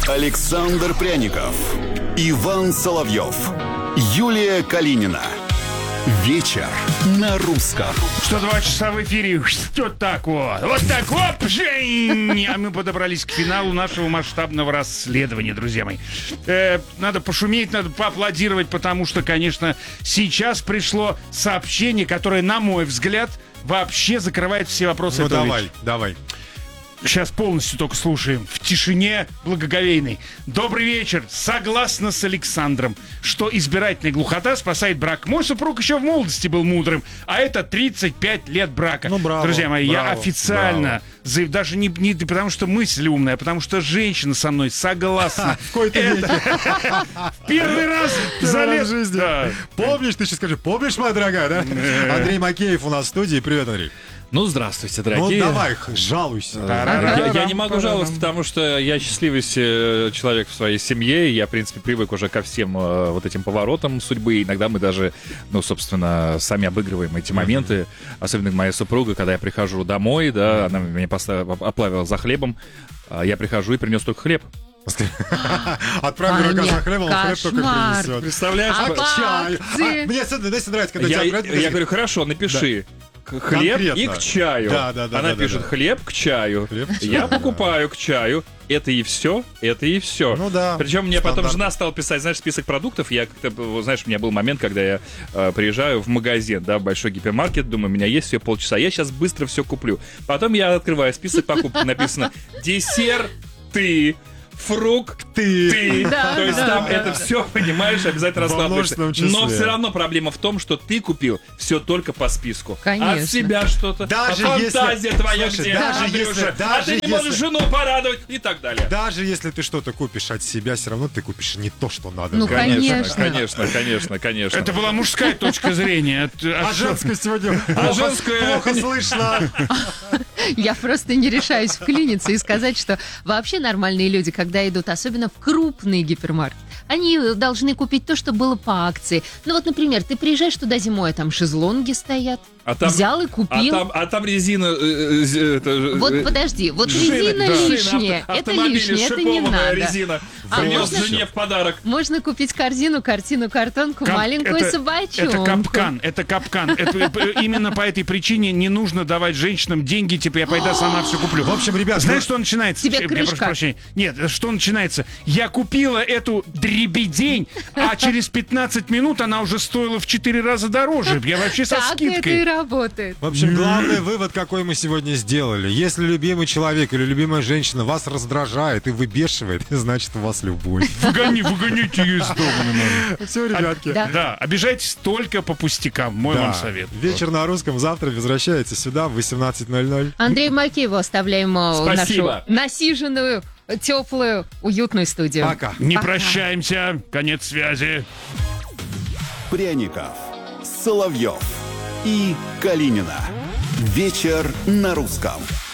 Александр Пряников, Иван Соловьев, Юлия Калинина. Вечер на русском. Что 2 часа в эфире. Вот так вот. Вот так вот. А мы подобрались к финалу нашего масштабного расследования, друзья мои. Надо пошуметь, надо поаплодировать, потому что, конечно, сейчас пришло сообщение, которое, на мой взгляд, вообще закрывает все вопросы. Ну, этого давай. Сейчас полностью только слушаем. В тишине благоговейной. Добрый вечер. Согласна с Александром, что избирательная глухота спасает брак. Мой супруг еще в молодости был мудрым, а это 35 лет брака. Ну, браво, друзья мои, браво, я официально, даже не потому что мысль умная, а потому что женщина со мной согласна. В кои-то веке. Первый раз за лет жизни. Да. Помнишь, ты сейчас скажи, помнишь, моя дорогая, да? Андрей Макеев у нас в студии. Привет, Андрей. Ну, здравствуйте, дорогие. Ну, давай, жалуйся. Я не могу жаловаться, потому что я счастливый человек в своей семье, и я, в принципе, привык уже ко всем вот этим поворотам судьбы. Иногда мы даже, собственно, сами обыгрываем эти моменты. Особенно моя супруга, когда я прихожу домой, да, она меня оплавила за хлебом, я прихожу и принес только хлеб. Отправь дурака за хлебом, он хлеб только принесет. Представляешь? Чай. Мне нравится, когда Я говорю, хорошо, напиши. Хлеб конкретно. И к чаю. Да, Она пишет хлеб к чаю. Я покупаю к чаю. Это и все. Ну да. Причем мне потом жена стала писать, знаешь, список продуктов. Я как-то, знаешь, у меня был момент, когда я приезжаю в магазин, да, в большой гипермаркет, думаю, у меня есть все полчаса, я сейчас быстро все куплю. Потом я открываю список покупок, написано десерты. Фрукты. Да, то есть там это все, понимаешь, обязательно раскладываешься. Но все равно проблема в том, что ты купил все только по списку. Конечно. От себя что-то. Даже фантазия твоя слушай, где? даже Андрюша, если- а ты не можешь жену порадовать и так далее. Даже если ты что-то купишь от себя, все равно ты купишь не то, что надо. Ну, конечно. Конечно. Это была мужская точка зрения. А женская сегодня плохо слышно. Я просто не решаюсь вклиниться и сказать, что вообще нормальные люди, когда идут, особенно в крупный гипермаркет, они должны купить то, что было по акции. Ну вот, например, ты приезжаешь туда зимой, а там шезлонги стоят. Взял и купил. А там резина... Вот подожди, вот резина лишняя. Это лишнее, это не надо. Резина. А Принес можно- жене в подарок. Можно купить корзину, картину, картонку, маленькую собачонку. Это капкан. Именно по этой причине не нужно давать женщинам деньги, типа я пойду сама все куплю. В общем, ребят, знаешь, что начинается? Тебе Я прошу крышка. прощения. Нет, что начинается? Я купила эту дребедень, а через 15 минут она уже стоила в 4 раза дороже. Я вообще со Так это и скидкой. работает. В общем, главный вывод, какой мы сегодня сделали. Если любимый человек или любимая женщина вас раздражает и выбешивает, значит, у вас любовь. Выгоните ее из дома. Все, ребятки. Да, обижайтесь только по пустякам. Мой Да. вам совет. Вечер на русском завтра возвращается сюда в 18:00. Андрею Макееву оставляем нашу Спасибо. насиженную, теплую, уютную студию. Пока. Не прощаемся. Конец связи. Пряников, Соловьев и Калинина. Вечер на русском.